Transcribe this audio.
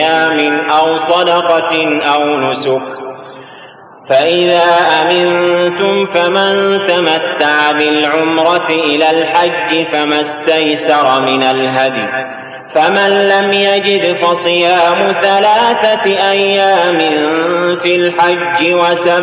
أو صدقة أو نسك. فإذا أمنتم فمن تمتع بالعمرة إلى الحج فما استيسر من الهدي، فمن لم يجد فصيام 3 أيام في الحج